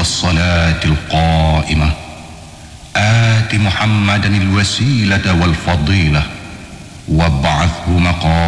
الصلاة القائمة آت محمدا الوسيلة والفضيلة وابعثه مقاما